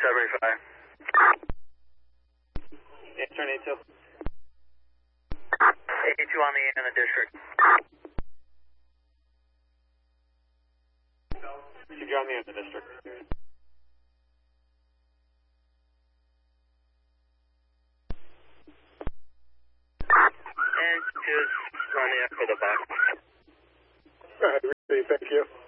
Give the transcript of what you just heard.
75. Yeah, turn 82. 82 on the in the district. CJ on the in the district. And just on the for the box. All right, thank you.